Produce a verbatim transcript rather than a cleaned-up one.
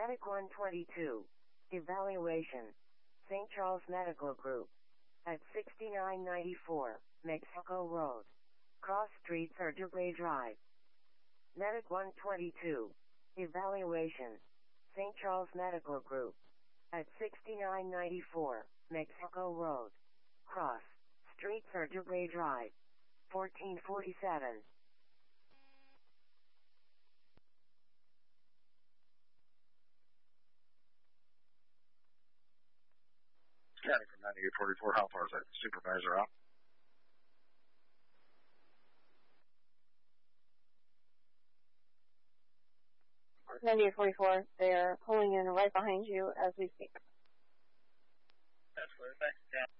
Medic one twenty-two. Evaluation. Saint Charles Medical Group. At sixty-nine ninety-four, Mexico Road. Cross Street Surgery Drive. Medic one twenty-two. Evaluation. Saint Charles Medical Group. At sixty-nine ninety-four, Mexico Road. Cross Street Surgery Drive. fourteen forty-seven. County from ninety-eight forty-four, how far is that supervisor out? ninety-eight forty-four, they're pulling in right behind you as we speak. Absolutely, thanks, Cal.